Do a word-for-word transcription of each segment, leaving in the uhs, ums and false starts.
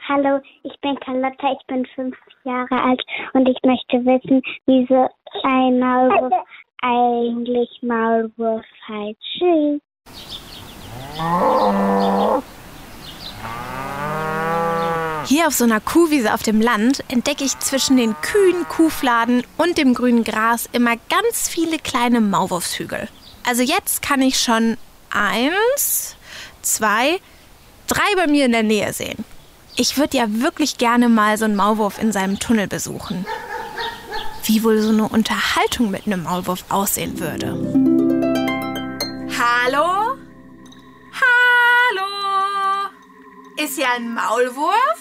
Hallo, ich bin Carlotta, ich bin fünf Jahre alt und ich möchte wissen, wieso ein Maulwurf eigentlich Maulwurf heißt. Tschüss. Hier auf so einer Kuhwiese auf dem Land entdecke ich zwischen den Kühen, Kuhfladen und dem grünen Gras immer ganz viele kleine Maulwurfshügel. Also jetzt kann ich schon eins, zwei, drei bei mir in der Nähe sehen. Ich würde ja wirklich gerne mal so einen Maulwurf in seinem Tunnel besuchen. Wie wohl so eine Unterhaltung mit einem Maulwurf aussehen würde. Hallo? Hallo? Ist hier ein Maulwurf?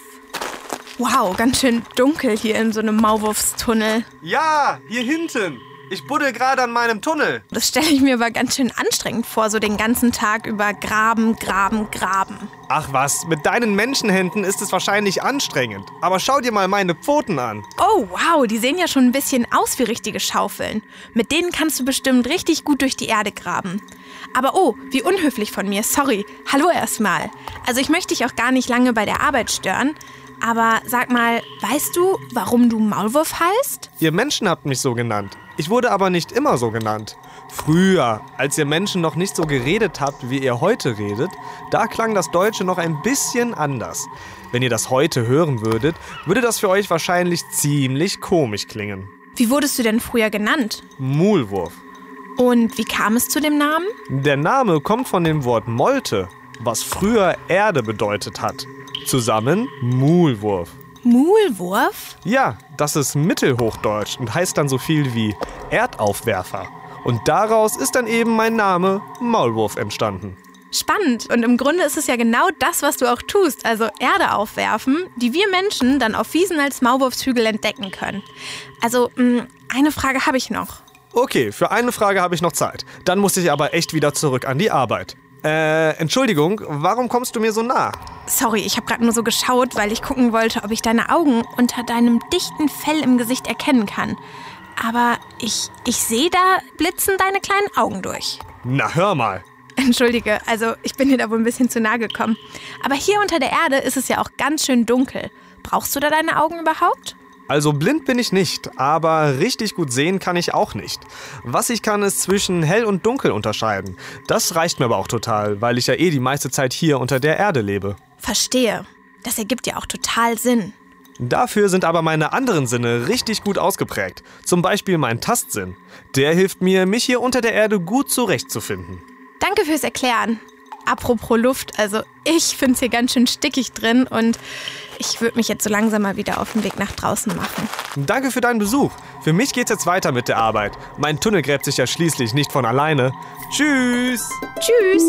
Wow, ganz schön dunkel hier in so einem Maulwurfstunnel. Ja, hier hinten. Ich buddel gerade an meinem Tunnel. Das stelle ich mir aber ganz schön anstrengend vor, so den ganzen Tag über graben, graben, graben. Ach was, mit deinen Menschenhänden ist es wahrscheinlich anstrengend. Aber schau dir mal meine Pfoten an. Oh, wow, die sehen ja schon ein bisschen aus wie richtige Schaufeln. Mit denen kannst du bestimmt richtig gut durch die Erde graben. Aber oh, wie unhöflich von mir, sorry. Hallo erstmal. Also ich möchte dich auch gar nicht lange bei der Arbeit stören. Aber sag mal, weißt du, warum du Maulwurf heißt? Ihr Menschen habt mich so genannt. Ich wurde aber nicht immer so genannt. Früher, als ihr Menschen noch nicht so geredet habt, wie ihr heute redet, da klang das Deutsche noch ein bisschen anders. Wenn ihr das heute hören würdet, würde das für euch wahrscheinlich ziemlich komisch klingen. Wie wurdest du denn früher genannt? Maulwurf. Und wie kam es zu dem Namen? Der Name kommt von dem Wort Molte, was früher Erde bedeutet hat. Zusammen Maulwurf. Maulwurf? Ja, das ist Mittelhochdeutsch und heißt dann so viel wie Erdaufwerfer. Und daraus ist dann eben mein Name Maulwurf entstanden. Spannend. Und im Grunde ist es ja genau das, was du auch tust. Also Erde aufwerfen, die wir Menschen dann auf Wiesen als Maulwurfshügel entdecken können. Also, mh, eine Frage habe ich noch. Okay, für eine Frage habe ich noch Zeit. Dann muss ich aber echt wieder zurück an die Arbeit. Äh, Entschuldigung, warum kommst du mir so nah? Sorry, ich habe gerade nur so geschaut, weil ich gucken wollte, ob ich deine Augen unter deinem dichten Fell im Gesicht erkennen kann. Aber ich, ich sehe, da blitzen deine kleinen Augen durch. Na, hör mal. Entschuldige, also ich bin dir da wohl ein bisschen zu nah gekommen. Aber hier unter der Erde ist es ja auch ganz schön dunkel. Brauchst du da deine Augen überhaupt? Also blind bin ich nicht, aber richtig gut sehen kann ich auch nicht. Was ich kann, ist zwischen hell und dunkel unterscheiden. Das reicht mir aber auch total, weil ich ja eh die meiste Zeit hier unter der Erde lebe. Verstehe. Das ergibt ja auch total Sinn. Dafür sind aber meine anderen Sinne richtig gut ausgeprägt. Zum Beispiel mein Tastsinn. Der hilft mir, mich hier unter der Erde gut zurechtzufinden. Danke fürs Erklären. Apropos Luft, also ich finde es hier ganz schön stickig drin und ich würde mich jetzt so langsam mal wieder auf den Weg nach draußen machen. Danke für deinen Besuch. Für mich geht's jetzt weiter mit der Arbeit. Mein Tunnel gräbt sich ja schließlich nicht von alleine. Tschüss! Tschüss!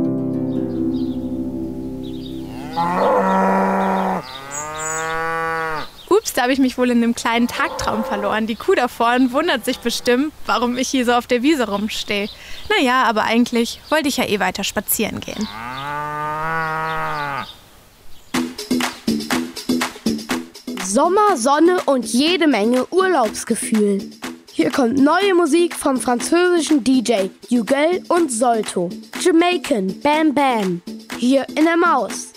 Ups, da habe ich mich wohl in einem kleinen Tagtraum verloren. Die Kuh da vorne wundert sich bestimmt, warum ich hier so auf der Wiese rumstehe. Naja, aber eigentlich wollte ich ja eh weiter spazieren gehen. Sommer, Sonne und jede Menge Urlaubsgefühl. Hier kommt neue Musik vom französischen D J Hugel und Solto. Jamaican Bam Bam. Hier in der Maus.